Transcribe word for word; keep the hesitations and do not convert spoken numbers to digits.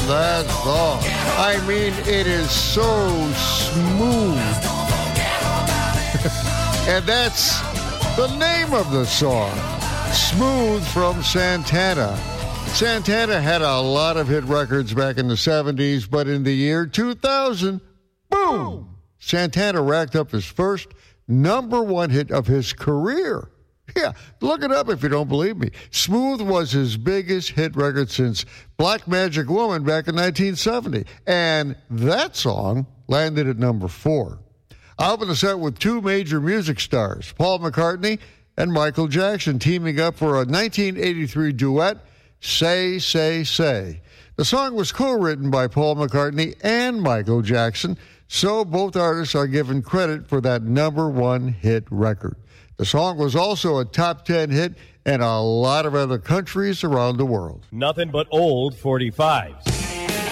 that song. I mean, it is so smooth. And that's the name of the song, Smooth from Santana. Santana had a lot of hit records back in the seventies, but in the year two thousand, boom, Santana racked up his first number one hit of his career. Yeah, look it up if you don't believe me. Smooth was his biggest hit record since Black Magic Woman back in nineteen seventy. And that song landed at number four. I opened the set with two major music stars, Paul McCartney and Michael Jackson, teaming up for a nineteen eighty-three duet, Say, Say, Say. The song was co-written by Paul McCartney and Michael Jackson, so both artists are given credit for that number one hit record. The song was also a top ten hit in a lot of other countries around the world. Nothing but old forty-fives.